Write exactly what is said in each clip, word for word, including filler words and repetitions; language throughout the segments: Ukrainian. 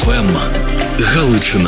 еф ем Галичина.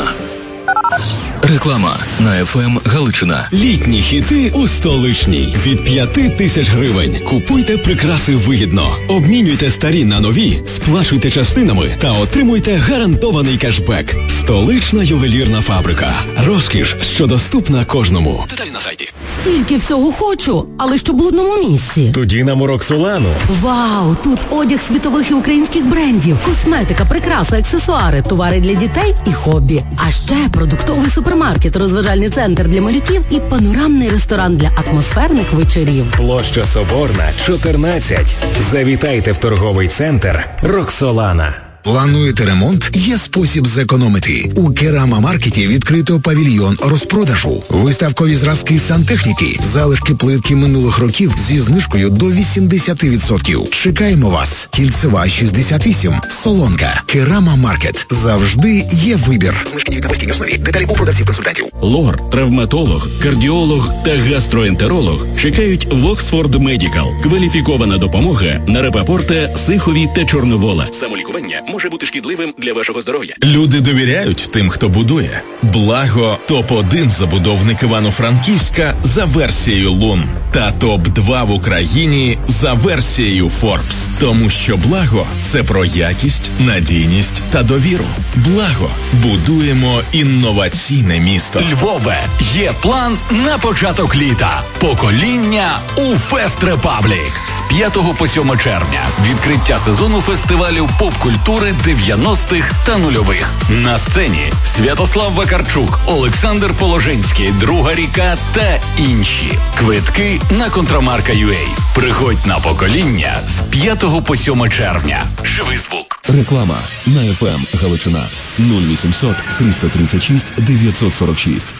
Реклама на еф ем Галичина. Літні хіти у столичній. Від п'яти тисяч гривень. Купуйте прикраси вигідно. Обмінюйте старі на нові, сплачуйте частинами та отримуйте гарантований кешбек. Столична ювелірна фабрика. Розкіш, що доступна кожному. Деталі на сайті. Стільки всього хочу, але щоб в одному місці. Тоді нам у Роксолану. Вау, тут одяг світових і українських брендів, косметика, прикраси, аксесуари, товари для дітей і хобі. А ще продуктовий супермаркет, розважальний центр для малюків і панорамний ресторан для атмосферних вечорів. Площа Соборна, чотирнадцять. Завітайте в торговий центр Роксолана. Плануєте ремонт? Є спосіб зекономити. У Керама-маркеті відкрито павільйон розпродажу. Виставкові зразки сантехніки, залишки плитки минулих років зі знижкою до вісімдесят відсотків. Чекаємо вас. Кільцева шістдесят вісім. Солонка. Керама-маркет. Завжди є вибір. Знижки діють на постійній основі. Деталі у продавців-консультантів. Лор, травматолог, кардіолог та гастроентеролог чекають в Оксфорд Медікал. Кваліфікована допомога на Рапапорта, Сихові та Чорновола. Самолікування може бути шкідливим для вашого здоров'я. Люди довіряють тим, хто будує. Благо топ один забудовник Івано-Франківська за версією Лун та топ два в Україні за версією Forbes. Тому що Благо – це про якість, надійність та довіру. Благо. Будуємо інноваційне місто. Львове, є план на початок літа. Покоління у Фест Репаблік. З п'ятого по сьоме червня. Відкриття сезону фестивалю поп-культури дев'яностих та нульових. На сцені Святослав Вакарчук, Олександр Положинський, Друга ріка та інші. Квитки на Контрамарка.ua. Приходь на покоління з п'ятого по сьоме червня. Живий звук. Реклама на еф ем Галичина. нуль вісімсот триста тридцять шість дев'ятсот сорок шість.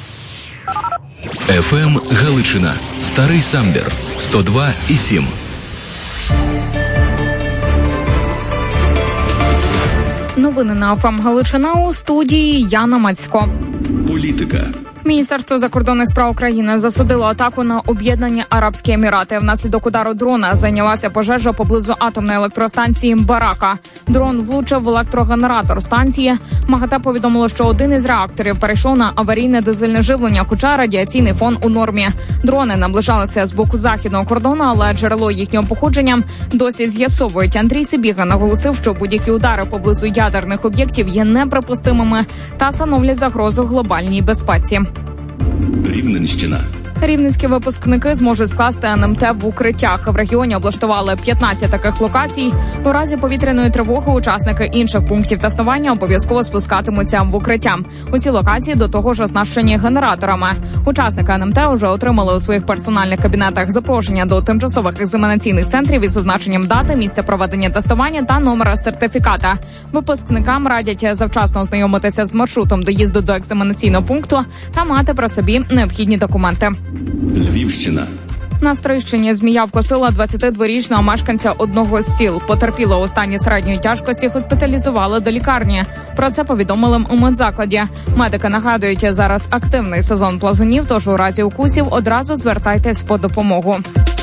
еф ем Галичина. Старий Самбір. сто два і сім. Новини на еф ем Галичина, у студії Яна Мацько. Політика. Міністерство закордонних справ України засудило атаку на Об'єднані Арабські Емірати. Внаслідок удару дрона зайнялася пожежа поблизу атомної електростанції Барака. Дрон влучив в електрогенератор станції. МАГАТЕ повідомило, що один із реакторів перейшов на аварійне дизельне живлення, хоча радіаційний фон у нормі. Дрони наближалися з боку західного кордону, але джерело їхнього походження досі з'ясовують. Андрій Сибіга наголосив, що будь-які удари поблизу ядерних об'єктів є неприпустимими та становлять загрозу глобальній безпеці. Рівненщина. Рівненські випускники зможуть скласти ен ем те в укриттях. В регіоні облаштували п'ятнадцять таких локацій. У разі повітряної тривоги учасники інших пунктів тестування обов'язково спускатимуться в укриття. Усі локації до того ж оснащені генераторами. Учасники ен ем те вже отримали у своїх персональних кабінетах запрошення до тимчасових екзаменаційних центрів із зазначенням дати, місця проведення тестування та номера сертифіката. Випускникам радять завчасно ознайомитися з маршрутом доїзду до екзаменаційного пункту та мати при собі необхідні документи. Львівщина. На Стрийщині змія вкусила двадцятидворічного мешканця одного з сіл. Потерпілого у стані середньої тяжкості госпіталізували до лікарні. Про це повідомили у медзакладі. Медики нагадують, зараз активний сезон плазунів, тож у разі укусів одразу звертайтесь по допомогу.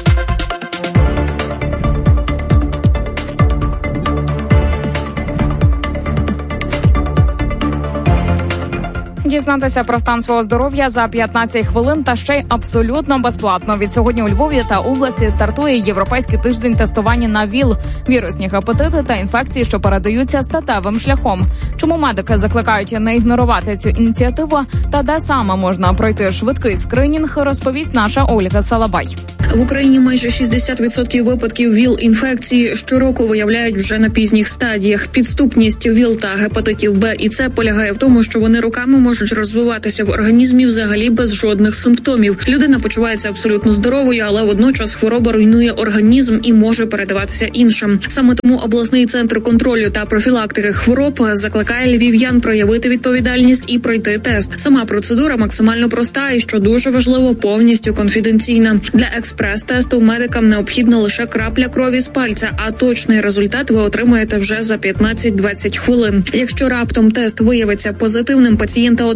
Дізнатися про стан свого здоров'я за п'ятнадцять хвилин та ще й абсолютно безплатно. Від сьогодні у Львові та області стартує Європейський тиждень тестування на ВІЛ – вірусні гепатити та інфекції, що передаються статевим шляхом. Чому медики закликають не ігнорувати цю ініціативу та де саме можна пройти швидкий скринінг, розповість наша Ольга Салабай. В Україні майже шістдесят відсотків випадків ВІЛ-інфекції щороку виявляють вже на пізніх стадіях. Підступність ВІЛ та гепатитів Б і С полягає в тому, що вони роками можуть розвиватися в організмі взагалі без жодних симптомів. Людина почувається абсолютно здоровою, але водночас хвороба руйнує організм і може передаватися іншим. Саме тому обласний центр контролю та профілактики хвороб закликає львів'ян проявити відповідальність і пройти тест. Сама процедура максимально проста і, що дуже важливо, повністю конфіденційна. Для експрес-тесту медикам необхідна лише крапля крові з пальця, а точний результат ви отримаєте вже за п'ятнадцять-двадцять хвилин. Якщо раптом тест виявиться позитивним, пацієнта одразу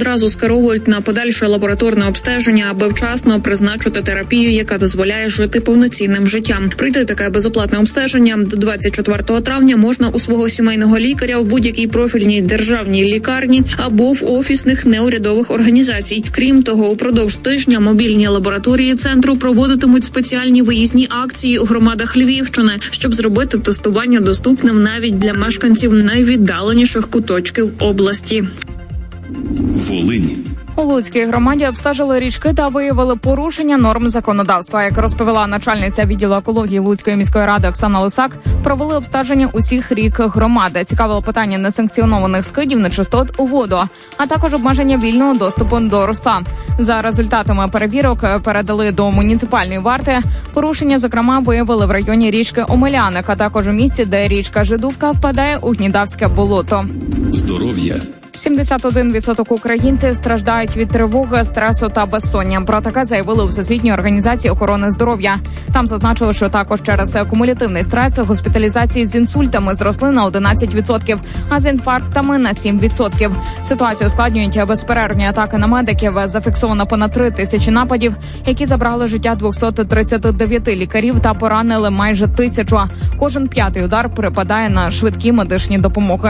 одразу скеровують на подальше лабораторне обстеження, аби вчасно призначити терапію, яка дозволяє жити повноцінним життям. Пройти таке безоплатне обстеження до двадцять четвертого травня можна у свого сімейного лікаря в будь-якій профільній державній лікарні або в офісних неурядових організацій. Крім того, упродовж тижня мобільні лабораторії центру проводитимуть спеціальні виїзні акції у громадах Львівщини, щоб зробити тестування доступним навіть для мешканців найвіддаленіших куточків області. Волинь. У Луцькій громаді обстежили річки та виявили порушення норм законодавства. Як розповіла начальниця відділу екології Луцької міської ради Оксана Лисак, провели обстеження усіх рік громади. Цікавило питання несанкціонованих скидів нечистот у воду, а також обмеження вільного доступу до русла. За результатами перевірок передали до муніципальної варти. Порушення, зокрема, виявили в районі річки Омеляник, а також у місці, де річка Жидувка впадає у Гнідавське болото. Здоров'я. сімдесят один відсоток українців страждають від тривоги, стресу та безсоння. Про таке заявили у Всесвітній організації охорони здоров'я. Там зазначили, що також через кумулятивний стрес госпіталізації з інсультами зросли на одинадцять відсотків, а з інфарктами на сім відсотків. Ситуацію ускладнюють безперервні атаки на медиків. Зафіксовано понад три тисячі нападів, які забрали життя двохсот тридцяти дев'яти лікарів та поранили майже тисячу. Кожен п'ятий удар припадає на швидкі медичні допомоги.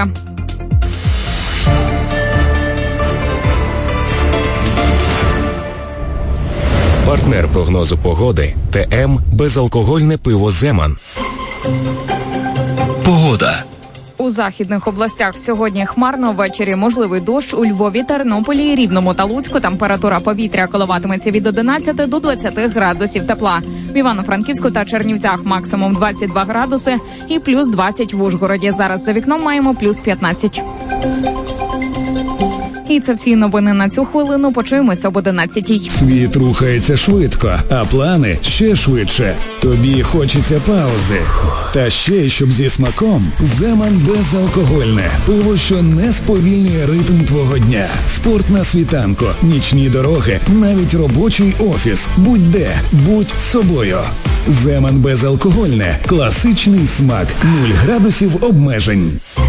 Партнер прогнозу погоди – ТМ «Безалкогольне пиво Земан». Погода. У західних областях сьогодні хмарно, ввечері можливий дощ. У Львові, Тернополі, Рівному та Луцьку температура повітря коливатиметься від одинадцяти до двадцяти градусів тепла. В Івано-Франківську та Чернівцях максимум двадцять два градуси і плюс двадцять в Ужгороді. Зараз за вікном маємо плюс п'ятнадцять. І це всі новини на цю хвилину. Почуємося об одинадцятій. Світ рухається швидко, а плани ще швидше. Тобі хочеться паузи. Та ще, щоб зі смаком, Земан безалкогольне. Пиво, що не сповільнює ритм твого дня. Спорт на світанку, нічні дороги, навіть робочий офіс. Будь-де, будь собою. Земан безалкогольне. Класичний смак. Нуль градусів обмежень.